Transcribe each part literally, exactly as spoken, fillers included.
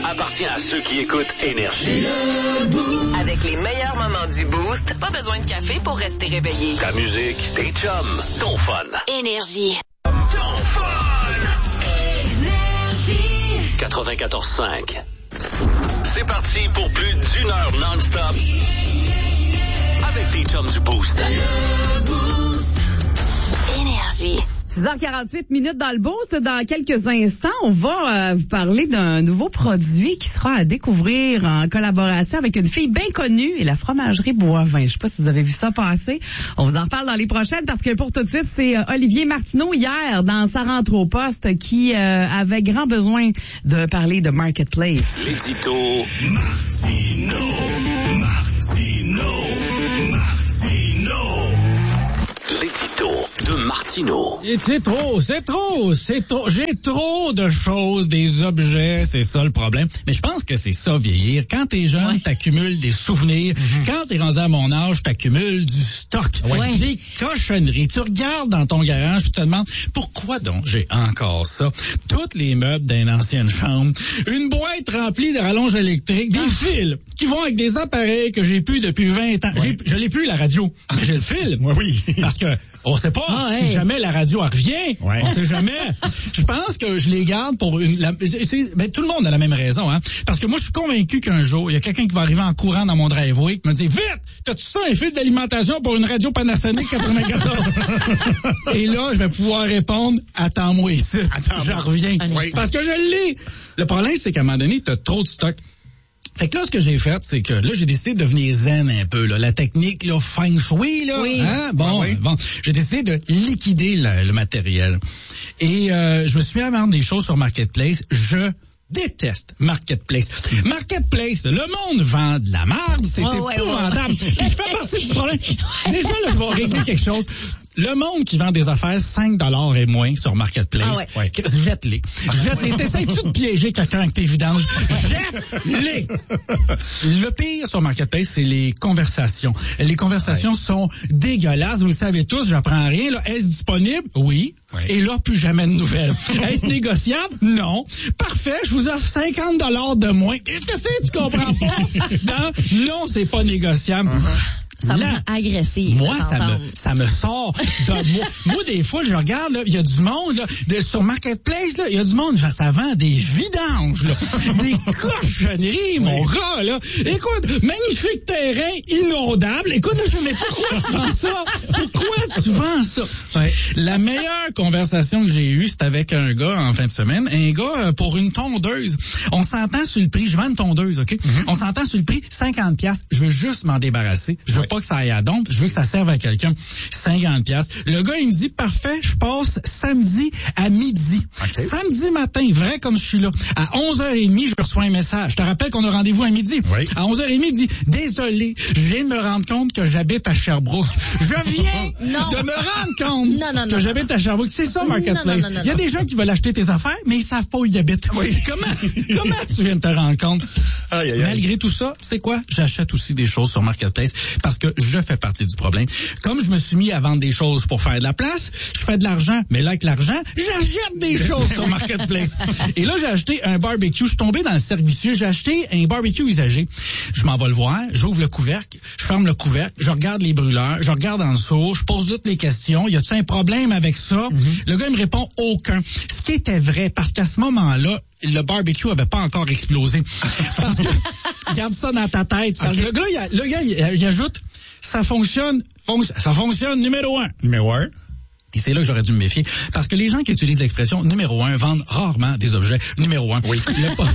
appartient à ceux qui écoutent Énergie. Avec les meilleurs moments du Boost, pas besoin de café pour rester réveillé. Ta musique, tes chums, ton fun. Énergie. Ton fun! Énergie. quatre-vingt-quatorze cinq. C'est parti pour plus d'une heure non-stop avec tes chums du Boost. Énergie. six heures quarante-huit minutes dans le Boost. Dans quelques instants, on va euh, vous parler d'un nouveau produit qui sera à découvrir en collaboration avec une fille bien connue et la fromagerie Boivin. Je sais pas si vous avez vu ça passer. On vous en reparle dans les prochaines parce que pour tout de suite, c'est euh, Olivier Martineau hier dans sa rentre au poste qui euh, avait grand besoin de parler de Marketplace. L'édito Martino, Martino, Martino. L'édito de Martino. Et c'est trop, c'est trop, c'est trop. J'ai trop de choses, des objets, c'est ça le problème. Mais je pense que c'est ça, vieillir. Quand t'es jeune, ouais. t'accumules des souvenirs. Mm-hmm. Quand t'es rendu à mon âge, t'accumules du stock. Ouais. Des cochonneries. Tu regardes dans ton garage, tu te demandes, pourquoi donc j'ai encore ça? Toutes les meubles d'une ancienne chambre, une boîte remplie de rallonges électriques, des ah. fils qui vont avec des appareils que j'ai plus depuis vingt ans. Ouais. J'ai, je l'ai plus, la radio, mais j'ai le fil. Ouais, oui. Parce que on sait pas ah, si hey. jamais la radio revient. Ouais. On sait jamais. Je pense que je les garde pour une... La, c'est, ben, tout le monde a la même raison. Hein? Parce que moi, je suis convaincu qu'un jour, il y a quelqu'un qui va arriver en courant dans mon driveway qui me dit « Vite! T'as-tu ça, un fil d'alimentation pour une radio Panasonic quatre-vingt-quatorze? » Et là, je vais pouvoir répondre « Attends-moi ici. Attends, je reviens. Oui. » Parce que je l'ai. Le problème, c'est qu'à un moment donné, t'as trop de stock. Fait que là, ce que j'ai fait, c'est que là, j'ai décidé de devenir zen un peu, là. La technique, là, feng shui, là. Oui. Hein? Bon, oui. bon. J'ai décidé de liquider le, le matériel. Et, euh, je me suis mis à vendre des choses sur Marketplace. Je déteste Marketplace. Marketplace, le monde vend de la merde, c'est oh, épouvantable. Ouais, ouais. Je fais partie du problème. Déjà, là, je vais régler quelque chose. Le monde qui vend des affaires cinq dollars et moins sur Marketplace, ah ouais. Ouais, jette-les. Jette-les. T'essayes-tu de piéger quelqu'un avec tes vidanges? Jette-les! Le pire sur Marketplace, c'est les conversations. Les conversations ouais. sont dégueulasses. Vous le savez tous, j'apprends rien. Là. Est-ce disponible? Oui. Ouais. Et là, plus jamais de nouvelles. Est-ce négociable? Non. Parfait, je vous offre cinquante dollars de moins. Qu'est-ce que c'est? Tu comprends pas? Non, non, c'est pas négociable. Uh-huh. Ça me rend agressif. Moi, ça me, ça me sort de moi. Moi, des fois, je regarde, il y a du monde, là, de, sur Marketplace, il y a du monde, ça vend des vidanges, là, des cochonneries, mon oui. gars, là. Écoute, magnifique terrain inondable. Écoute, je mais pourquoi tu vends ça? Pourquoi tu vends ça? Ouais. La meilleure conversation que j'ai eue, c'était avec un gars en fin de semaine. Un gars, pour une tondeuse. On s'entend sur le prix. Je vends une tondeuse, OK? Mm-hmm. On s'entend sur le prix, cinquante piastres. Je veux juste m'en débarrasser. Je veux pas que ça aille à dompe, je veux que ça serve à quelqu'un. cinquante piastres. Le gars, il me dit, parfait, je passe samedi à midi. Okay. Samedi matin, vrai comme je suis là. À onze heures trente, je reçois un message. Je te rappelle qu'on a rendez-vous à midi. Oui. À onze heures trente, il dit, désolé, je viens de me rendre compte que j'habite à Sherbrooke. Je viens non. de me rendre compte non, non, non, que j'habite à Sherbrooke. C'est ça, Marketplace. Non, non, non, non, il y a des gens qui veulent acheter tes affaires, mais ils savent pas où ils habitent. Oui. Comment, comment tu viens de te rendre compte? Aïe, aïe, aïe. Malgré tout ça, c'est quoi? J'achète aussi des choses sur Marketplace parce que je fais partie du problème. Comme je me suis mis à vendre des choses pour faire de la place, je fais de l'argent, mais là, avec l'argent, j'achète des choses sur Marketplace. Et là, j'ai acheté un barbecue. Je suis tombé dans le servicieux. J'ai acheté un barbecue usagé. Je m'en vais le voir, j'ouvre le couvercle, je ferme le couvercle, je regarde les brûleurs, je regarde en dessous, je pose toutes les questions. Y a-t-il un problème avec ça? Mm-hmm. Le gars, il me répond aucun. Ce qui était vrai, parce qu'à ce moment-là, le barbecue avait pas encore explosé. Parce que, garde ça dans ta tête. Parce okay. que le gars, il, le gars, il, il ajoute, ça fonctionne, fon- ça fonctionne numéro un. Numéro un. Et c'est là que j'aurais dû me méfier. Parce que les gens qui utilisent l'expression numéro un vendent rarement des objets numéro un. Oui. Le, po-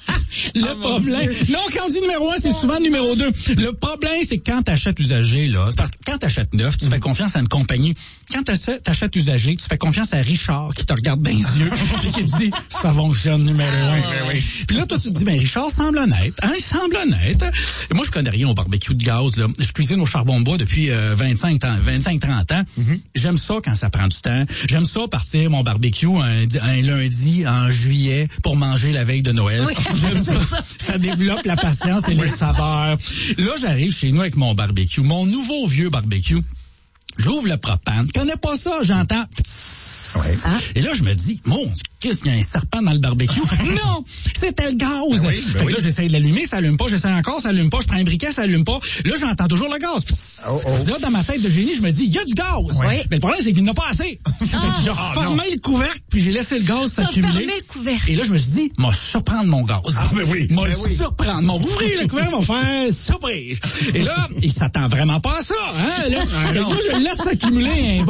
le oh problème. Non, quand on dit numéro un, c'est souvent numéro deux. Le problème, c'est que quand t'achètes usagé, là, c'est parce que quand t'achètes neuf, tu mmh. fais confiance à une compagnie. Quand t'achètes, t'achètes usagé, tu fais confiance à Richard qui te regarde dans les yeux et qui te dit, ça fonctionne numéro un. Oh. Oui. Puis là, toi, tu te dis, ben, Richard semble honnête. Hein, il semble honnête. Et moi, je connais rien au barbecue de gaz, là. Je cuisine au charbon de bois depuis euh, vingt-cinq trente ans. Mmh. J'aime ça quand ça prend du temps. J'aime ça partir mon barbecue un, un lundi en juillet pour manger la veille de Noël. Oui, J'aime ça. ça. Ça développe la patience et les saveurs. Là, j'arrive chez nous avec mon barbecue, mon nouveau vieux barbecue. J'ouvre le propane. Je connais pas ça, j'entends... Ouais. Ah. Et là, je me dis, mon Dieu, qu'est-ce qu'il y a un serpent dans le barbecue? Non! C'était le gaz! Ben oui, ben fait que oui. là, j'essaie de l'allumer, ça allume pas, j'essaie encore, ça allume pas, je prends un briquet, ça allume pas. Là, j'entends toujours le gaz. Oh, oh. Là, dans ma tête de génie, je me dis, il y a du gaz! Oui. Mais le problème, c'est qu'il n'y en a pas assez. J'ai Ah, refermé le couvercle, puis j'ai laissé le gaz s'accumuler. Fermez le couvercle. Et là, je me suis dit, m'a surprendre mon gaz. Ah, ben oui, M'a ben oui. surprendre. M'a ouvrir le couvercle, m'a faire surprise. Et là, il s'attend vraiment pas à ça, hein, là. Ah, Et là, non. je le laisse s'accumuler un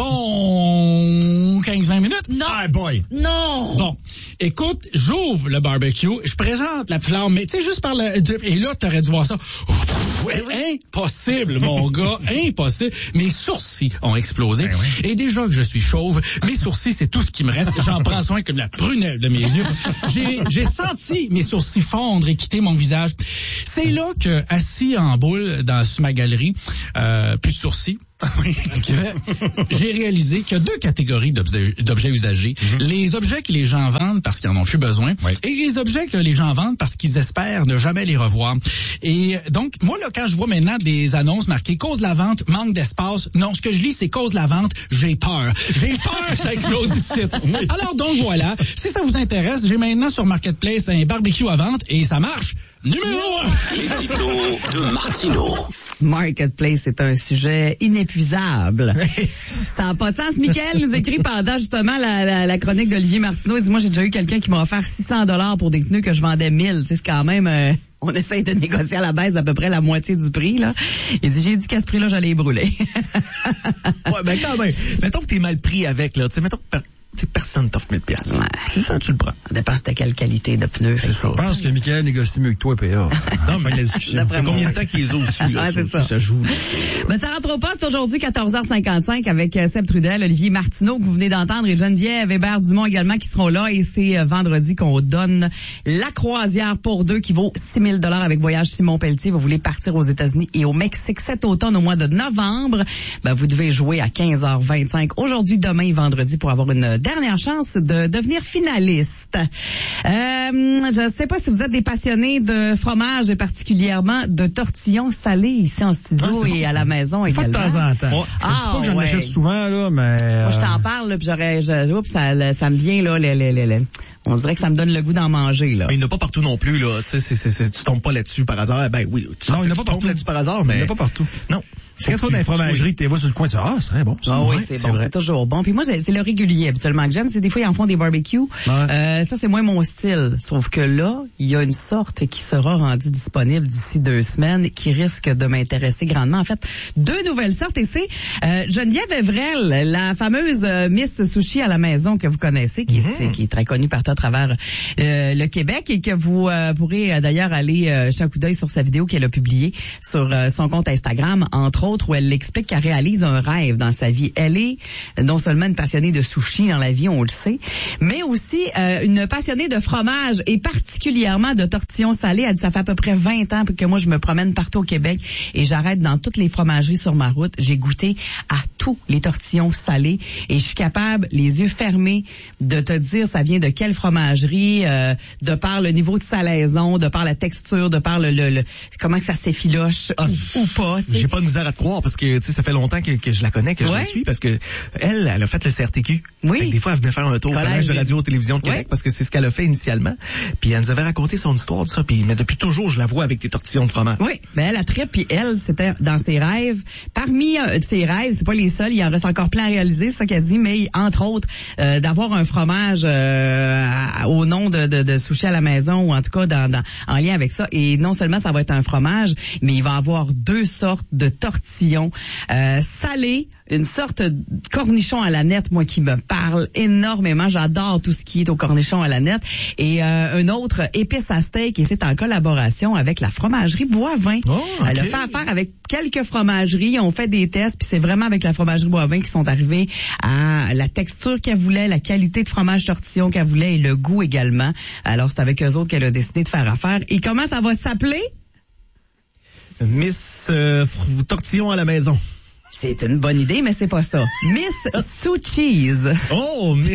bon quinze vingt minutes. Non. Ah, boy. Non. Bon, écoute, j'ouvre le barbecue, je présente la flamme, mais tu sais, juste par le... Et là, t'aurais dû voir ça. Impossible, mon gars, impossible. Mes sourcils ont explosé. Ben oui. Et déjà que je suis chauve, mes sourcils, c'est tout ce qui me reste. J'en prends soin comme la prunelle de mes yeux. J'ai, j'ai senti mes sourcils fondre et quitter mon visage. C'est là que, assis en boule dans sur ma galerie, euh, plus de sourcils, que j'ai réalisé qu'il y a deux catégories d'objets, d'objets usagés. Mm-hmm. Les objets que les gens vendent parce qu'ils en ont plus besoin, oui. Et les objets que les gens vendent parce qu'ils espèrent ne jamais les revoir. Et donc, moi, là, quand je vois maintenant des annonces marquées « Cause de la vente, manque d'espace », non, ce que je lis, c'est « Cause de la vente, j'ai peur ». J'ai peur que ça explose ici. Oui. Alors donc, voilà, si ça vous intéresse, j'ai maintenant sur Marketplace un barbecue à vente et ça marche. Numéro un! L'édito de Martino. Marketplace, c'est un sujet inépuisable. Ça n'a pas de sens. Mickaël nous écrit pendant justement la, la, la chronique d'Olivier Martineau. Il dit, moi, j'ai déjà eu quelqu'un qui m'a offert six cents dollars pour des pneus que je vendais mille. Tu sais, c'est quand même... Euh, on essaye de négocier à la baisse à peu près la moitié du prix, là. Il dit, j'ai dit qu'à ce prix-là, j'allais les brûler. Ouais, ben quand même. Mettons que t'es mal pris avec, là. Tu sais, mettons que per- tu sais, personne t'offre mille piastres. Ouais. C'est ça, tu le prends. Ça dépend c'était quelle qualité de pneus. C'est ça. Je pense que Mickaël négocie mieux que toi, P A. Non, mais la discussion. D'après moi. Combien de temps qu'ils les ont aussi, là? Ouais, c'est ça. Ça joue. Ben, ça rentre au poste aujourd'hui, quatorze heures cinquante-cinq, avec euh, Seb Trudel, Olivier Martineau, que vous venez d'entendre, et Geneviève Hébert-Dumont également, qui seront là. Et c'est euh, vendredi qu'on donne la croisière pour deux qui vaut six mille dollars avec Voyage Simon Pelletier. Vous voulez partir aux États-Unis et au Mexique cet automne, au mois de novembre. Ben, vous devez jouer à quinze heures vingt-cinq aujourd'hui, demain et vendredi pour avoir une dernière chance de devenir finaliste. Euh, je ne sais pas si vous êtes des passionnés de fromage et particulièrement de tortillons salés ici en studio Ah, c'est et bon, à ça. la maison Une fois de également. temps en temps. Ouais. Ah, Je sais pas que j'en ouais. achète souvent, là, mais... Moi, je euh, t'en parle, là, puis j'aurais, je, oups, ça, ça me vient, là, le, le, le, le- on dirait que ça me donne le goût d'en manger, là. Mais il n'y en a pas partout non plus, là. Tu sais, c'est, c'est, c'est, tu tombes pas là-dessus par hasard. Ben oui, tu, Non, il n'y en a tu pas tombes partout. là-dessus par hasard, mais... Il n'y en a pas partout. Non. C'est quand tu vas dans les fromageries, tu les vois sur le coin, tu dis, ah, c'est très bon. ça. Ah oui, Ouais, c'est c'est bon, vrai. c'est toujours bon. Puis moi, j'ai- c'est le régulier habituellement que j'aime. C'est des fois, ils en font des barbecues. Ouais. Euh, ça, c'est moins mon style. Sauf que là, il y a une sorte qui sera rendue disponible d'ici deux semaines qui risque de m'intéresser grandement. En fait, deux nouvelles sortes. Et c'est euh, Geneviève Evrel, la fameuse euh, Miss Sushi à la maison que vous connaissez, qui, Mm-hmm. est, qui est très connue partout à travers euh, le Québec et que vous euh, pourrez euh, d'ailleurs aller euh, jeter un coup d'œil sur sa vidéo qu'elle a publiée sur euh, son compte Instagram, entre autres, où elle explique qu'elle réalise un rêve dans sa vie. Elle est non seulement une passionnée de sushi dans la vie, on le sait, mais aussi euh, une passionnée de fromage et particulièrement de tortillons salés. Elle dit, ça fait à peu près vingt ans que moi, je me promène partout au Québec et j'arrête dans toutes les fromageries sur ma route. J'ai goûté à tous les tortillons salés et je suis capable, les yeux fermés, de te dire ça vient de quelle fromagerie, euh, de par le niveau de salaison, de par la texture, de par le, le, le comment que ça s'effiloche Ah, ou, ou pas. tu sais. J'ai pas de misère à te croire parce que tu sais ça fait longtemps que, que je la connais, que je Ouais. la suis parce que elle, elle a fait le C R T Q. Oui. Fait que des fois elle venait faire un tour au Collège collège de des- radio-télévision de Québec Ouais. parce que c'est ce qu'elle a fait initialement. Puis elle nous avait raconté son histoire de ça. Puis mais depuis toujours je la vois avec des tortillons de fromage. Oui, mais elle a très, puis elle, c'était dans ses rêves. Parmi euh, ses rêves, c'est pas les seuls, il en reste encore plein à réaliser, c'est ça qu'elle dit, mais entre autres, euh, d'avoir un fromage euh, à- au nom de, de, de sushi à la maison, ou en tout cas dans, dans, en lien avec ça. Et non seulement ça va être un fromage, mais il va avoir deux sortes de tortillons euh, salés, une sorte de cornichon à la nette, moi qui me parle énormément. J'adore tout ce qui est au cornichon à la nette. Et euh, un autre épice à steak, et c'est en collaboration avec la fromagerie Boivin. Oh, ok. Elle a fait affaire avec quelques fromageries, on fait des tests, puis c'est vraiment avec la fromagerie Boivin qui sont arrivés à la texture qu'elle voulait, la qualité de fromage tortillon qu'elle voulait et le goût également. Alors c'est avec eux autres qu'elle a décidé de faire affaire. Et comment ça va s'appeler? Miss euh, fr- tortillon à la maison. C'est une bonne idée, mais c'est pas ça. Miss Sous Cheese. Oh, mais...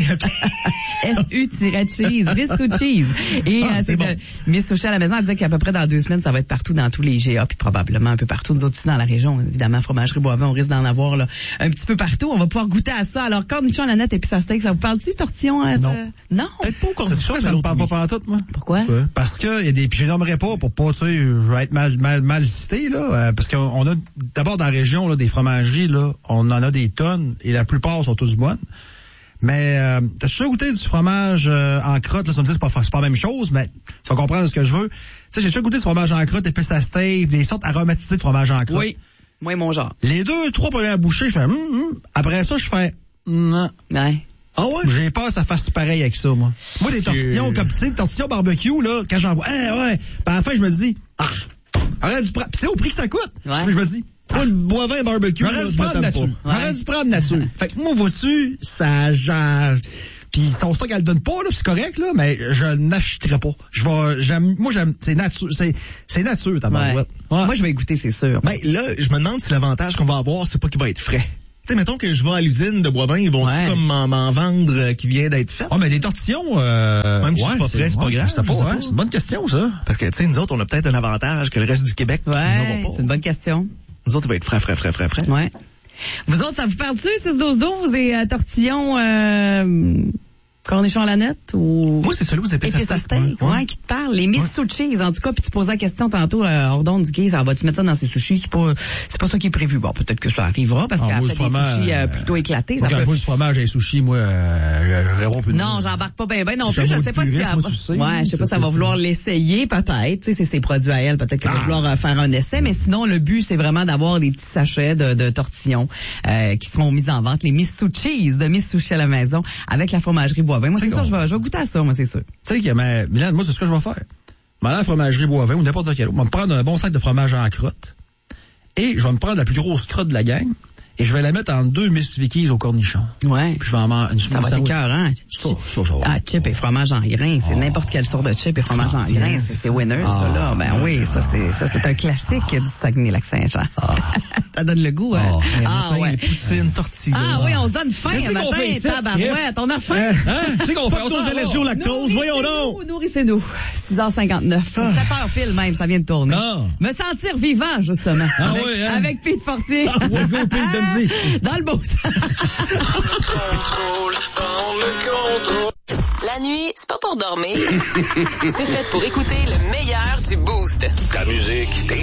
S U-cheese. Miss Sous Cheese. Et Ah, euh, c'est c'est bon. de Miss Sushi à la maison. Elle disait qu'à peu près dans deux semaines, ça va être partout dans tous les G A, puis probablement un peu partout. Nous autres ici dans la région, évidemment, fromagerie Boivin, on risque d'en avoir là, un petit peu partout. On va pouvoir goûter à ça. Alors, cornichon à la nette et puis ça steak, ça vous parle-tu, tortillon? euh, ça? Non. Peut-être pas au C'est cornichon, sûr que mais ça me l'autre, parle pas oui. pantoute, moi. Pourquoi? Parce que il y a des, puis je les nommerai pas pour pas, tu sais, je vais être mal, mal, mal cité, là, euh, parce qu'on on a, d'abord dans la région, là, des fromageries, là, on en a des tonnes, et la plupart sont tous bonnes. Mais, euh, t'as-tu déjà goûté du fromage euh, en crotte, là, ça me dit c'est pas, c'est pas la même chose, mais tu vas comprendre ce que je veux. Tu sais, j'ai déjà goûté du fromage en crotte, épices à steak, des sortes aromatisées de fromage en crotte. Oui. Moi, mon genre. Les deux, trois premières bouchées, je fais, hum, hum. Après ça, je fais, non. Ouais. Ah ouais? J'ai peur que ça fasse pareil avec ça, moi. Moi, des tortillons, comme, tu sais, des tortillons barbecue, là, quand j'en vois, ah ouais, puis à la fin, je me dis, ah, arrête du prendre, puis c'est au prix que ça coûte. Ouais. Je me dis, Moi, le Boivin barbecue, j'aurais là, dû je prendre m'attends nature. pas. J'aurais dû prendre nature. Fait que moi, vois-tu, ça, genre, puis son stock, elle le donne pas, là, pis c'est correct, là, mais je n'achèterai pas. Je vais, j'aime, moi, j'aime, c'est nature, c'est, c'est nature, ta Ouais. barouette. Moi, je vais goûter, c'est sûr. Ben, là, je me demande si l'avantage qu'on va avoir, c'est pas qu'il va être frais. Tu sais, mettons que je vais à l'usine de Boivin, ils vont-tu Ouais. comme m'en, m'en vendre euh, qui vient d'être fait? Oh, mais des tortillons, euh, Même si c'est pas frais, c'est pas ouais, grave, je sais pas, je sais hein, pas. c'est une bonne question, ça. Parce que, tu sais, nous autres, on a peut-être un avantage que le reste du Québec n'aura Ouais, pas. c'est une bonne question. Nous autres, il va être frais, frais, frais, frais, frais. Ouais. Vous autres, ça vous parle-tu, six douze douze et euh, tortillon, euh, cornichon à la nette ou... Moi, c'est celui où vous épicez épices à steak, ouais, qui te parle. Les Miss Sous Cheese, en tout cas, puis tu posais la question tantôt, euh, hors d'onde, du gay, ça va-tu mettre ça dans ses sushis? C'est pas, c'est pas ça qui est prévu. Bon, peut-être que ça arrivera, parce Ah, qu'elle moi, fait le des fromage, sushis euh, euh, plutôt éclatés. Moi, Ça quand peut... je vois du fromage et des sushis, moi, euh, j'aurais plus de Non, mots. j'embarque pas bien ben non Je plus. Je suis sais pas si puriste, elle moi, va... tu sais, Ouais, je sais pas si ça, elle va c'est vouloir ça. l'essayer, peut-être. Tu sais, c'est ses produits à elle. Peut-être qu'elle va Ah. vouloir euh, faire un essai. Mais sinon, le but, c'est vraiment d'avoir des petits sachets de, de tortillons euh, qui seront mis en vente. Les Miss Sous Cheese de Miss Sushi à la maison avec la fromagerie Boivin. Moi, c'est C'est ça, bon. je vais, je vais goûter à ça, moi, c'est sûr. Tu sais que, mais, Milan, moi, c'est ce que je vais faire. Je vais aller à la fromagerie Boivin ou n'importe quel autre. Je vais me prendre un bon sac de fromage en crotte. Et je vais me prendre la plus grosse crotte de la gang. Et je vais la mettre en deux Miss Vickies au cornichon. Ouais. Puis je vais en manger une Ça va être écœurant. Ça, ça, ça va. Ah, chip et fromage en grains. C'est n'importe quelle sorte de chip et fromage en grains. C'est, c'est winner, ça, là. Ben oui, ça, c'est, ça, c'est un classique du Saguenay-Lac-Saint-Jean. Ça donne le goût, hein? Eh, Ah, matin, ouais. les poutines, tortillas. Ah oui, on se donne faim Qu'est-ce un qu'on fait matin, ici? tabarouette. On a faim. Hein? Tu sais qu'on fait, on Nos s'en allergies va. au lactose, voyons donc. Nourrissez-nous. six heures cinquante-neuf. sept heures pile même, ça vient de tourner. Ah. Me sentir vivant, justement. Ah avec, oui, hein? avec Pete Fortier. Ah, let's go, Pete, donne-y. Dans le beau. La nuit, c'est pas pour dormir. C'est fait pour écouter le meilleur du Boost. Ta musique, tes